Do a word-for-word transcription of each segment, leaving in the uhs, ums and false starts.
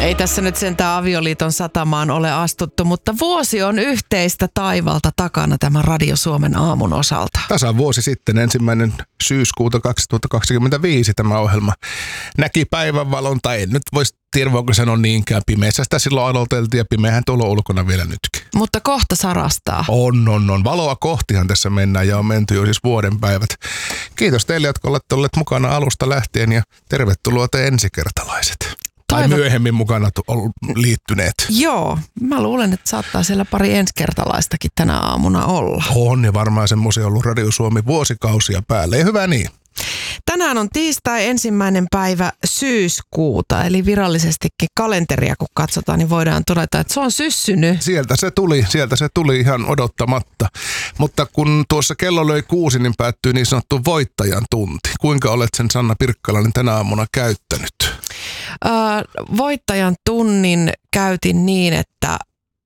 Ei tässä nyt sentään avioliiton satamaan ole astuttu, mutta vuosi on yhteistä taivalta takana tämän Radio Suomen aamun osalta. Tasan vuosi sitten, ensimmäinen syyskuuta kaksituhattakaksikymmentäviisi tämä ohjelma näki päivänvalon, tai en nyt voisi tiedä, voiko sanoa niinkään pimeässä. Sitä silloin aloiteltiin ja pimeähän tuolla ulkona vielä nytkin. Mutta kohta sarastaa. On, on, on. Valoa kohtihan tässä mennään ja on menty jo siis vuoden päivät. Kiitos teille, jotka olette olleet mukana alusta lähtien ja tervetuloa te ensikertalaiset. Tai Toivon... myöhemmin mukana liittyneet. Joo, mä luulen, että saattaa siellä pari ensikertalaistakin tänä aamuna olla. On ja varmaan semmoisia ollut Radio Suomi vuosikausia päälle ja hyvä niin. Tänään on tiistai ensimmäinen päivä syyskuuta, eli virallisestikin kalenteria kun katsotaan, niin voidaan todeta, että se on syssynyt. Sieltä se tuli, sieltä se tuli ihan odottamatta. Mutta kun tuossa kello löi kuusi, niin päättyy niin sanottu voittajan tunti. Kuinka olet sen Sanna Pirkkalainen tänä aamuna käyttänyt? Öö, voittajan tunnin käytin niin, että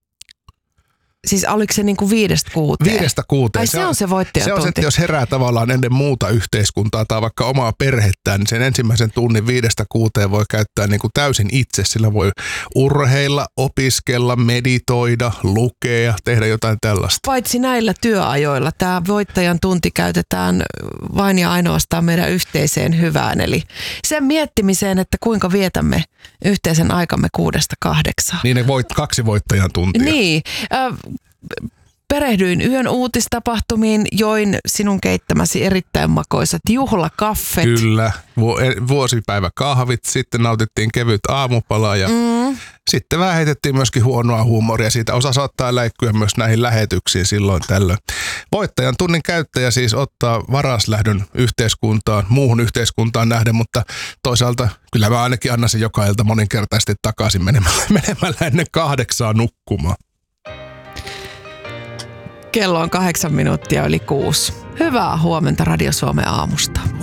siis oliko se niin kuin viidestä kuuteen? Viidestä kuuteen. Ai se, se on se voittajan Se on tunti. se, että jos herää tavallaan ennen muuta yhteiskuntaa tai vaikka omaa perhettään, niin sen ensimmäisen tunnin viidestä kuuteen voi käyttää niin kuin täysin itse. Sillä voi urheilla, opiskella, meditoida, lukea, tehdä jotain tällaista. Paitsi näillä työajoilla. Tämä voittajan tunti käytetään vain ja ainoastaan meidän yhteiseen hyvään. Eli sen miettimiseen, että kuinka vietämme yhteisen aikamme kuudesta kahdeksaan. Niin ne voit, kaksi voittajan tuntia. Niin. Äh, Perehdyin yön uutistapahtumiin, join sinun keittämäsi erittäin makoisat juhlakaffet. Kyllä, vuosipäiväkahvit, sitten nautittiin kevyt aamupala ja mm. sitten vähän heitettiin myöskin huonoa huumoria. Siitä osa saattaa läikkyä myös näihin lähetyksiin silloin tällöin. Voittajan tunnin käyttäjä siis ottaa varaslähdön yhteiskuntaan, muuhun yhteiskuntaan nähden, mutta toisaalta kyllä mä ainakin annan sen joka ilta moninkertaisesti takaisin menemällä, menemällä ennen kahdeksaa nukkumaan. Kello on kahdeksan minuuttia yli kuusi. Hyvää huomenta Radio Suomen aamusta.